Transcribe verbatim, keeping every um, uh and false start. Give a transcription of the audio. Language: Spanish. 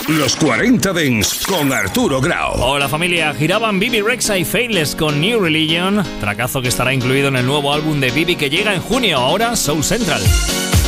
Los cuarenta Dance con Arturo Grau. Hola familia, giraban Bibi Rexha y Faithless con New Religion, tracazo que estará incluido en el nuevo álbum de Bibi que llega en junio, ahora Soul Central.